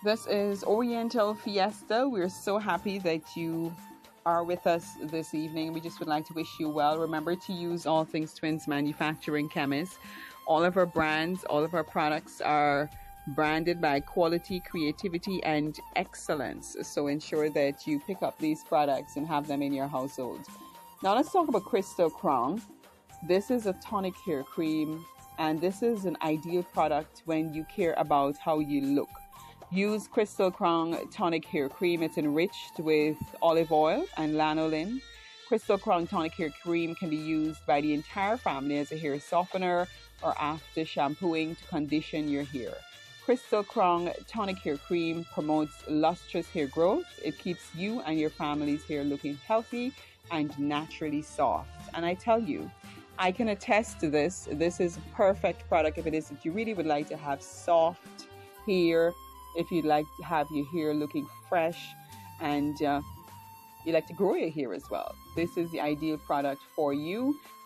This is Oriental Fiesta. We're so happy that you are with us this evening. We just would like to wish you well. Remember to use All Things Twins Manufacturing Chemists. All of our brands, all of our products are branded by quality, creativity, and excellence. So ensure that you pick up these products and have them in your household. Now let's talk about Crystal Crown. This is a tonic hair cream, and this is an ideal product when you care about how you look. Use Crystal Crown Tonic Hair Cream. It's enriched with olive oil and lanolin. Crystal Crown Tonic Hair Cream can be used by the entire family as a hair softener or after shampooing to condition your hair. Crystal Crown Tonic Hair Cream promotes lustrous hair growth. It keeps you and your family's hair looking healthy and naturally soft. And I tell you, I can attest to this. This is a perfect product if it is that you really would like to have soft hair, if you'd like to have your hair looking fresh, and you like to grow your hair as well. This is the ideal product for you.